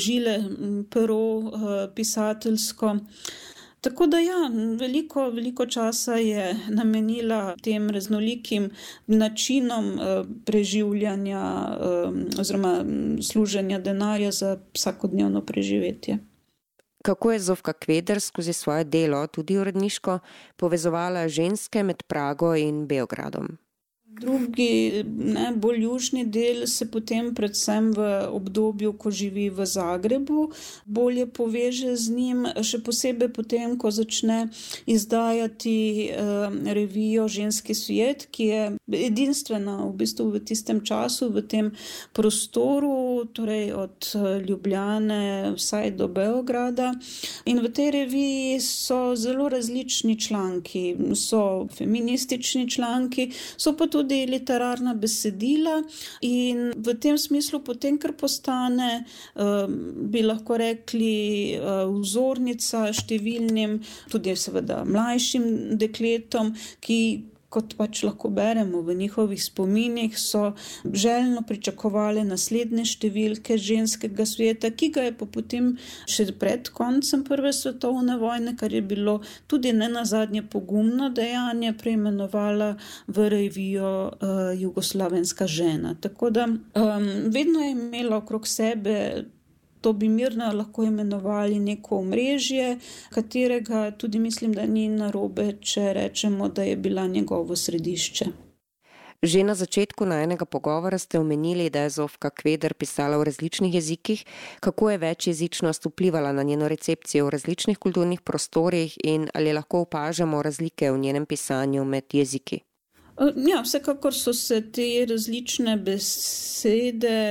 osvežile pero pisateljsko. Tako da ja, veliko časa je namenila tem raznolikim načinom preživljanja oziroma služenja denarja za vsakodnevno preživetje. Kako je Zofka Kveder skozi svoje delo, tudi uredniško, povezovala ženske med Prago in Beogradom? Drugi, bolj južni del se potem predvsem v obdobju, ko živi v Zagrebu, bolje poveže z njim, še posebej potem, ko začne izdajati revijo Ženski svet, ki je edinstvena v bistvu v tistem času, v tem prostoru, torej od Ljubljane vsaj do Beograda. In v tej reviji so zelo različni članki, so feministični članki, so pa tudi literarna besedila in v tem smislu potem, ker postane, bi lahko rekli, vzornica številnim, tudi seveda mlajšim dekletom, ki kot pač lahko beremo v njihovih spominih, so željno pričakovali naslednje številke Ženskega sveta, ki ga je pa potem še pred koncem Prve svetovne vojne, kar je bilo tudi nenazadnje pogumno dejanje, preimenovala v revijo Jugoslavenska žena. Tako da vedno je imela okrog sebe, to bi mirno lahko imenovali neko omrežje, katerega tudi mislim, da ni narobe, če rečemo, da je bila njegovo središče. Že na začetku najinega pogovora ste omenili, da je Zofka Kveder pisala v različnih jezikih. Kako je večjezičnost vplivala na njeno recepcijo v različnih kulturnih prostorih in ali lahko opažamo razlike v njenem pisanju med jeziki? Ja, vsekakor so se te različne besede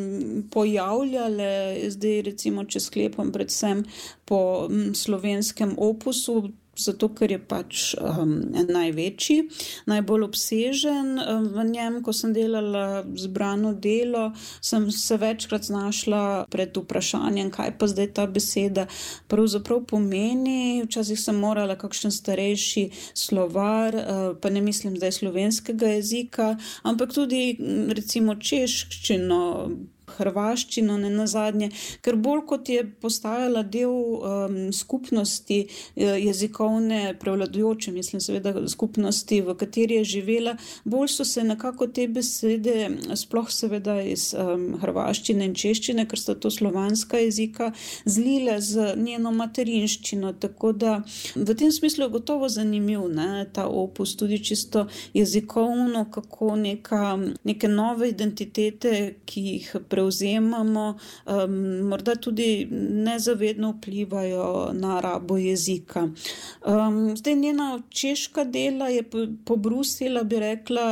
pojavljale, zdaj recimo, če sklepam predvsem po slovenskem opusu, zato ker je pač največji, najbolj obsežen. V njem, ko sem delala zbrano delo, sem se večkrat znašla pred vprašanjem, kaj pa zdaj ta beseda pravzaprav pomeni. Včasih sem morala kakšen starejši slovar, pa ne mislim zdaj slovenskega jezika, ampak tudi recimo češčino, hrvaščino nenazadnje, ker bolj kot je postajala del skupnosti jezikovne, prevladujoče, mislim seveda skupnosti, v kateri je živela, bolj so se nekako te besede, sploh seveda iz hrvaščine in češčine, ker sta to slovanska jezika, zlile z njeno materinščino, tako da v tem smislu je gotovo zanimiv, ta opus, tudi čisto jezikovno, kako neke nove identitete, ki jih prevzemamo, morda tudi nezavedno vplivajo na rabo jezika. Zdaj njena češka dela je pobrusila, bi rekla,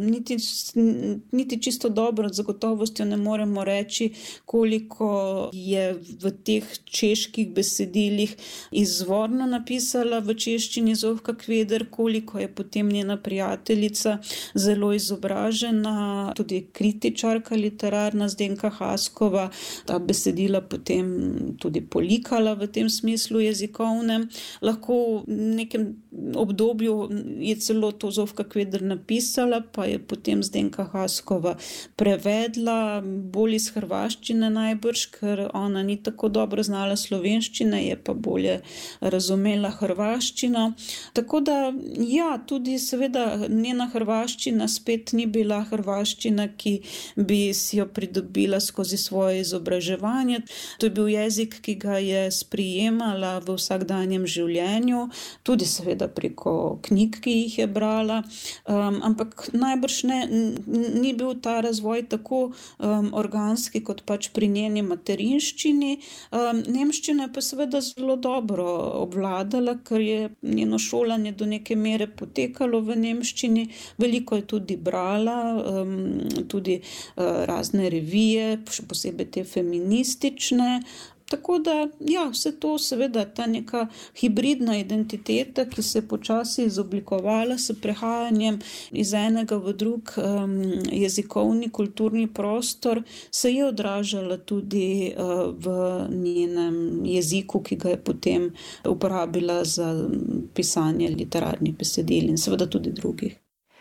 niti čisto dobro, z gotovostjo ne moremo reči, koliko je v teh čeških besedilih izvorno napisala v češčini Zofka Kveder, koliko je potem njena prijateljica, zelo izobražena, tudi kritičarka literarna Zdenka Haskova, ta besedila potem tudi polikala v tem smislu jezikovnem. Lahko v nekem obdobju je celo to Zofka Kveder napisala, pa je potem Zdenka Haskova prevedla, bolj iz hrvaščine najbrž, ker ona ni tako dobro znala slovenščine, je pa bolje razumela hrvaščino. Tako da, ja, tudi seveda njena hrvaščina spet ni bila hrvaščina, ki bi si jo pridobila skozi svoje izobraževanje. To je bil jezik, ki ga je sprijemala v vsakdanjem življenju, tudi seveda preko knjig, ki jih je brala, ampak najbrž ni bil ta razvoj tako organski, kot pač pri njeni materinščini. Nemščina je pa seveda zelo dobro obvladala, ker je njeno šolanje do neke mere potekalo v nemščini. Veliko je tudi brala, tudi razne revije, še posebej te feministične. Tako da, ja, vse to seveda ta neka hibridna identiteta, ki se je počasi izoblikovala s prehajanjem iz enega v drug jezikovni, kulturni prostor, se je odražala tudi v njenem jeziku, ki ga je potem uporabila za pisanje literarnih besedil in seveda tudi drugih.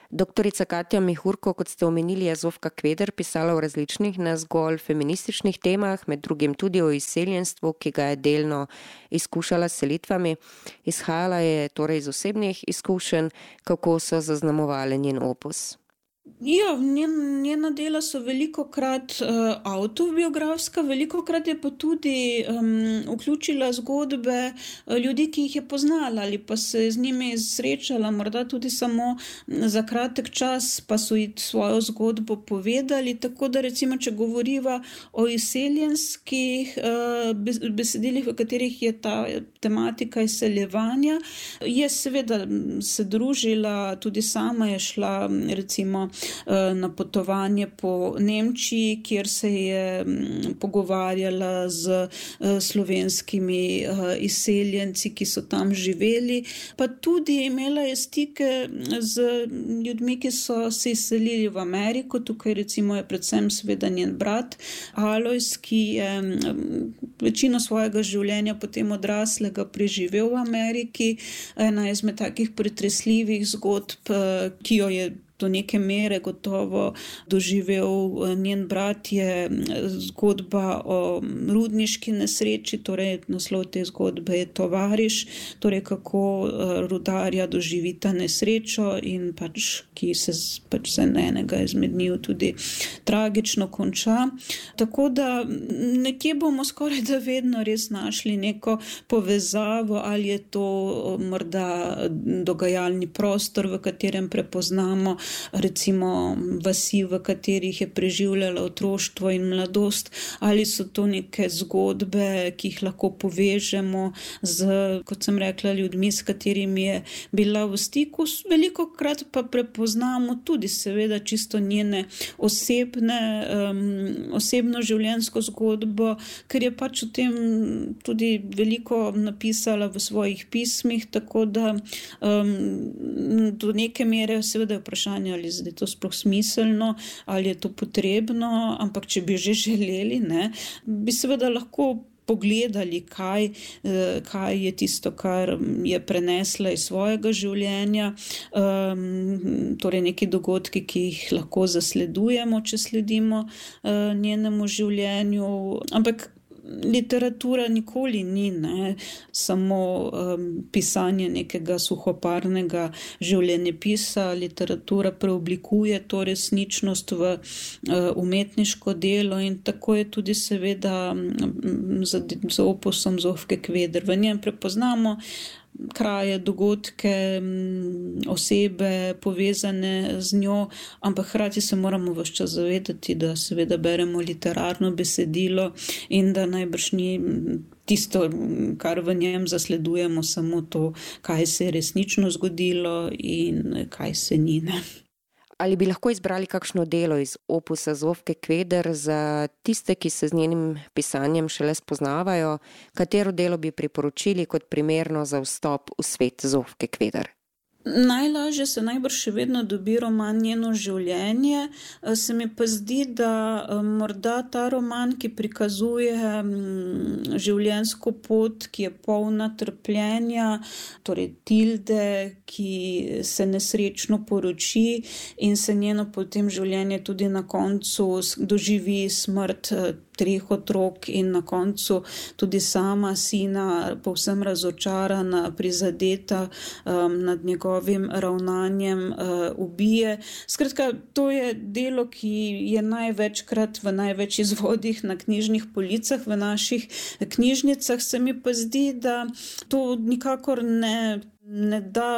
Doktorica Katja Mihurko, kot ste omenili, je Zofka Kveder pisala o različnih, ne zgolj feminističnih temah, med drugim tudi o izseljenstvu, ki ga je delno izkušala s selitvami. Izhajala je torej iz osebnih izkušenj, kako so zaznamovali njen opus. Ja, njena dela so velikokrat avtobiografska, velikokrat je pa tudi vključila zgodbe ljudi, ki jih je poznala ali pa se z njimi srečala, morda tudi samo za kratek čas, pa so ji svojo zgodbo povedali. Tako da recimo, če govoriva o izseljenskih besedilih, v katerih je ta tematika izseljevanja, je seveda se družila, tudi sama je šla recimo na potovanje po Nemčiji, kjer se je pogovarjala z slovenskimi izseljenci, ki so tam živeli, pa tudi imela je stike z ljudmi, ki so se izselili v Ameriko. Tukaj recimo je predvsem seveda njen brat Alojz, ki je večino svojega življenja potem odraslega preživel v Ameriki. Ena izmed takih pretresljivih zgodb, ki jo je do neke mere gotovo doživel njen brat, je zgodba o rudniški nesreči, torej naslov te zgodbe je Tovariš, torej kako rudarja doživita nesrečo in ki se za enega izmed njiju tudi tragično konča. Tako da nekje bomo skoraj da vedno res našli neko povezavo, ali je to morda dogajalni prostor, v katerem prepoznamo recimo vasi, v katerih je preživljala otroštvo in mladost, ali so to neke zgodbe, ki jih lahko povežemo z, kot sem rekla, ljudmi, s katerimi je bila v stiku. Velikokrat pa prepoznamo tudi seveda čisto njene osebno življenjsko zgodbo, ker je pač o tem tudi veliko napisala v svojih pismih, tako da do neke mere seveda je vprašanje, ali je to sploh smiselno, ali je to potrebno, ampak če bi že želeli, bi seveda lahko pogledali, kaj je tisto, kar je prenesla iz svojega življenja, torej neki dogodki, ki jih lahko zasledujemo, če sledimo njenemu življenju, ampak literatura nikoli ni samo pisanje nekega suhoparnega življenjepisa. Literatura preoblikuje to resničnost v umetniško delo in tako je tudi seveda z opusom Zofke Kveder. V njem prepoznamo kraje, dogodke, osebe povezane z njo, ampak hkrati se moramo ves čas zavedati, da seveda beremo literarno besedilo in da najbrž ni tisto, kar v njem zasledujemo, samo to, kaj se je resnično zgodilo in kaj se ni. Ali bi lahko izbrali kakšno delo iz opusa Zofke Kveder za tiste, ki se z njenim pisanjem šele spoznavajo? Katero delo bi priporočili kot primerno za vstop v svet Zofke Kveder? Najlažje se najbrž še vedno dobi roman Njeno življenje. Se mi pa zdi, da morda ta roman, ki prikazuje življenjsko pot, ki je polna trpljenja, torej Tilde, ki se nesrečno poroči in se njeno potem življenje tudi na koncu doživi smrt 3 otrok in na koncu tudi sama sina povsem razočarana, prizadeta nad njegovim ravnanjem ubije. Skratka, to je delo, ki je največkrat v največ izvodih na knjižnih policah v naših knjižnicah. Se mi pa zdi, da to nikakor ne da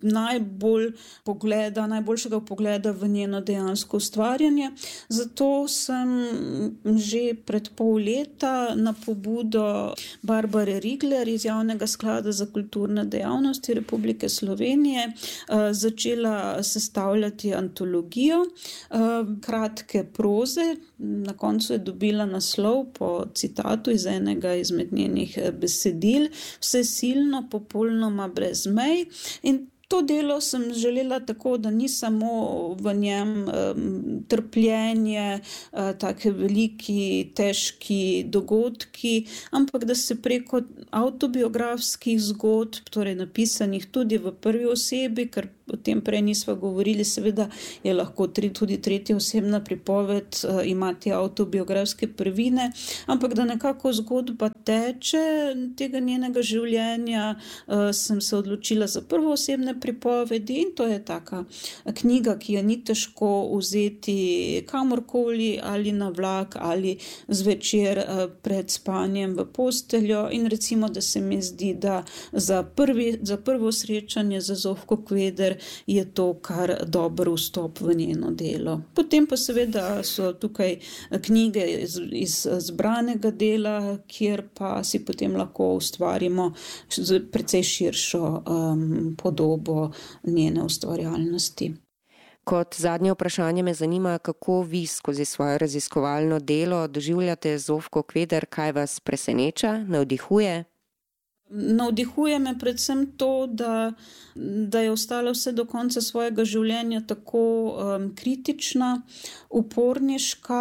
najboljšega pogleda v njeno dejansko ustvarjanje. Zato sem že pred pol leta na pobudo Barbare Rigler iz Javnega sklada za kulturne dejavnosti Republike Slovenije začela sestavljati antologijo kratke proze. Na koncu je dobila naslov po citatu iz enega izmed njenih besedil: Vse silno, popolnoma brez mej. In to delo sem želela tako, da ni samo v njem trpljenje, take veliki, težki dogodki, ampak da se preko avtobiografskih zgodb, torej napisanih tudi v prvi osebi, ker o tem prej nisva govorili, seveda je lahko tudi tretja osebna pripoved, imati avtobiografske prvine, ampak da nekako zgodba teče tega njenega življenja, sem se odločila za prvoosebne pripovedi in to je taka knjiga, ki jo ni težko vzeti kamorkoli ali na vlak ali zvečer pred spanjem v posteljo in recimo, da se mi zdi, da za prvo srečanje za Zofko Kveder je to kar dober vstop v njeno delo. Potem pa seveda so tukaj knjige iz zbranega dela, kjer pa si potem lahko ustvarimo precej širšo podobo njene ustvarjalnosti. Kot zadnje vprašanje me zanima, kako vi skozi svoje raziskovalno delo doživljate Zofko Kveder, kaj vas preseneča, navdihuje? Navdihuje me predvsem to, da je ostala vse do konca svojega življenja tako kritična, uporniška,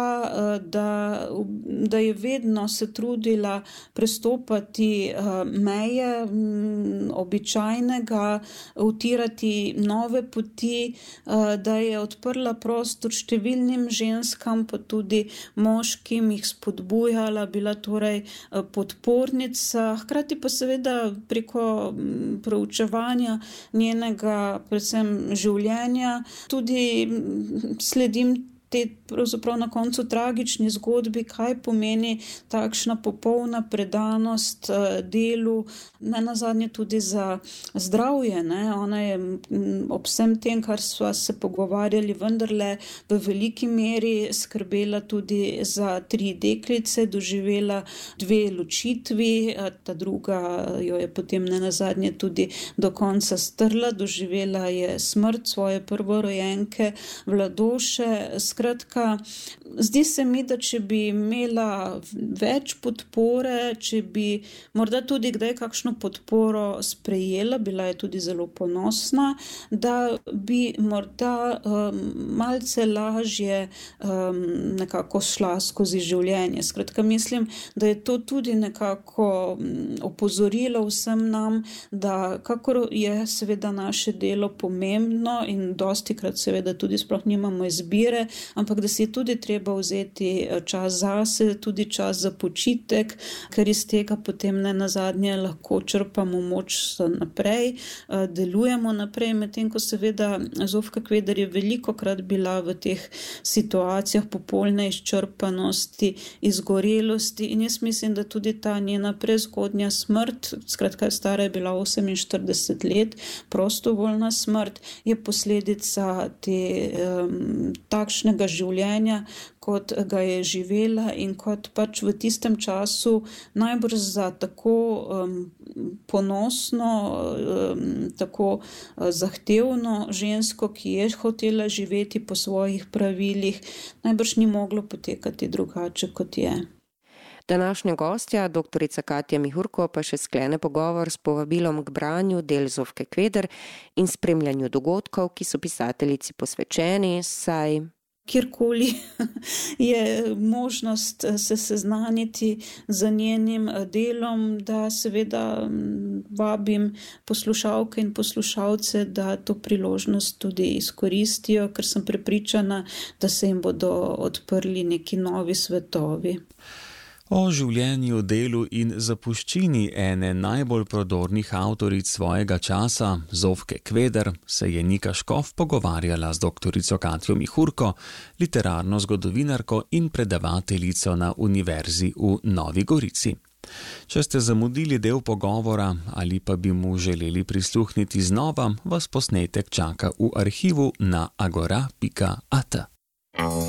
da je vedno se trudila prestopati meje običajnega, utirati nove poti, da je odprla prostor številnim ženskam, pa tudi moškim, jih spodbujala, bila torej podpornica, hkrati pa seveda preko proučevanja njenega predvsem življenja tudi sledim pravzaprav na koncu tragični zgodbi, kaj pomeni takšna popolna predanost delu, nenazadnje tudi za zdravje. Ona je ob vsem tem, kar sva se pogovarjali, vendarle v veliki meri skrbela tudi za 3 deklice, doživela 2 ločitvi, ta druga jo je potem nenazadnje tudi do konca strla, doživela je smrt svoje prvorojenke Vladoše. Skratka, zdi se mi, da če bi imela več podpore, če bi morda tudi kdaj kakšno podporo sprejela, bila je tudi zelo ponosna, da bi morda malce lažje nekako šla skozi življenje. Skratka, mislim, da je to tudi nekako opozorilo vsem nam, da kakor je seveda naše delo pomembno in dostikrat seveda tudi sploh nimamo izbire, ampak da si je tudi treba vzeti čas zase, tudi čas za počitek, ker iz tega potem nenazadnje lahko črpamo moč naprej, delujemo naprej, medtem ko seveda Zofka Kveder je velikokrat bila v teh situacijah popolne izčrpanosti, izgorelosti in jaz mislim, da tudi ta njena prezgodnja smrt, skratka stara je bila 48 let, prostovoljna smrt, je posledica takšnega življenja, kot ga je živela in kot pač v tistem času najbrž za tako ponosno, tako zahtevno žensko, ki je hotela živeti po svojih pravilih, najbrž ni moglo potekati drugače, kot je. Današnja gostja, doktorica Katja Mihurko, pa še sklene pogovor s povabilom k branju del Zofke Kveder in spremljanju dogodkov, ki so pisateljici posvečeni, saj kjerkoli je možnost se seznaniti z njenim delom, da seveda vabim poslušalke in poslušalce, da to priložnost tudi izkoristijo, ker sem prepričana, da se jim bodo odprli neki novi svetovi. O življenju, delu in zapuščini ene najbolj prodornih avtoric svojega časa, Zofke Kveder, se je Nika Škof pogovarjala z doktorico Katjo Mihurko, literarno zgodovinarko in predavateljico na Univerzi v Novi Gorici. Če ste zamudili del pogovora ali pa bi mu želeli prisluhniti znova, vas posnetek čaka v arhivu na agora.at.